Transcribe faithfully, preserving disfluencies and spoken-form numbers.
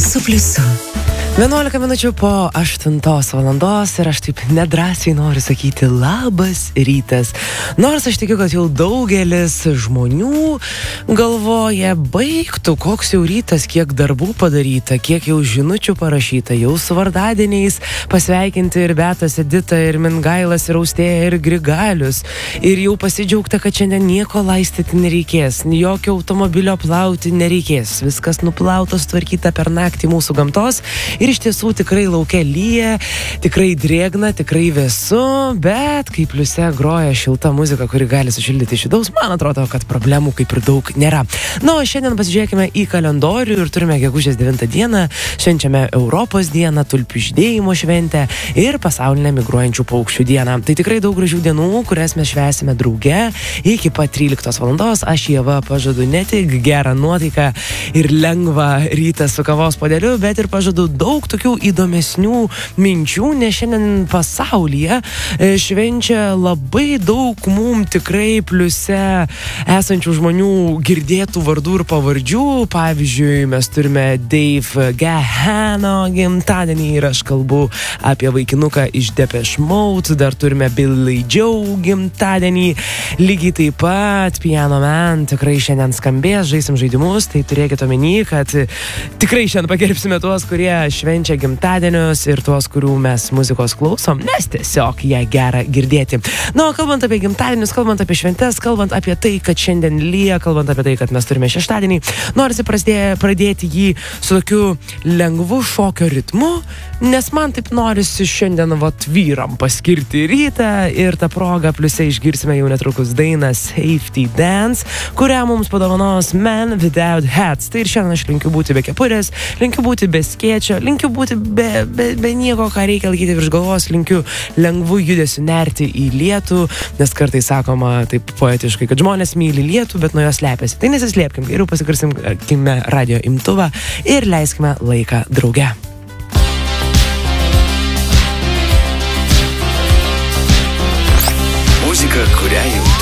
su pliusu. vienuolika minučių po aštuntos valandos ir aš taip nedrąsiai noriu sakyti labas rytas. Nors aš tikiu, kad jau daugelis žmonių galvoja, baigtų, koks jau rytas, kiek darbų padaryta, kiek jau žinučių parašyta, jau su vardadieniais pasveikinti ir Betas, Edita, ir Mingailas, ir Austėja, ir Grigalius. Ir jau pasidžiaugta, kad šiandien nieko laistyti nereikės, jokio automobilio plauti nereikės. Viskas nuplauta, sutvarkyta per naktį mūsų gamtos. Ir iš tiesų tikrai lauke lyja, tikrai drėgna, tikrai vėsu, bet kai pliuse groja šilta muzika, kuri gali sušildyti iš vidaus, man atrodo, kad problemų kaip ir daug nėra. Na, o šiandien pasižiūrėkime į kalendorių ir turime gegužės devintą dieną, švenčiame Europos dieną, tulpių žydėjimo šventę ir pasaulinę migruojančių paukščių dieną. Tai tikrai daug gražių dienų, kurias mes švęsime drauge iki pat tryliktos valandos. Aš Ieva pažadu ne tik gerą nuotaiką ir lengvą rytą su kavos puodeliu, bet ir pažadu daug daug tokių įdomesnių minčių, nes šiandien pasaulyje švenčia labai daug mum tikrai pliuse esančių žmonių girdėtų vardų ir pavardžių. Pavyzdžiui, mes turime Dave Gahano gimtadienį ir aš kalbu apie vaikinuką iš Depeche Mode, dar turime Billy Joe gimtadienį, lygiai taip pat Piano Man tikrai šiandien skambės, žaisim žaidimus, tai turėkite omeny, kad tikrai šiandien pagerbsime tuos, kurie švenčia gimtadienius ir tuos, kurių mes muzikos klausom, nes tiesiog ją gera girdėti. Na, o kalbant apie gimtadienius, kalbant apie šventes, kalbant apie tai, kad šiandien lyja, kalbant apie tai, kad mes turime šeštadienį, norisi prasidė, pradėti jį su tokiu lengvu šokio ritmu, nes man taip norisi šiandien vat vyram paskirti rytą ir tą progą pliuse išgirsime jau netrukus dainą Safety Dance, kurią mums padovanos Men Without Hats. Tai ir šiandien aš linkiu būti be kepurės, linkiu būti be skėčio, linkiu būti be, be, be nieko, ką reikia laikyti virš galvos, linkiu lengvų judesių nerti į lietų, nes kartais sakoma taip poetiškai, kad žmonės myli lietų, bet nuo jos slepiasi. Tai nesislėpkim, geriau pasikarsimkime radio imtuvą ir leiskime laiką drauge. Muzika, kurią jau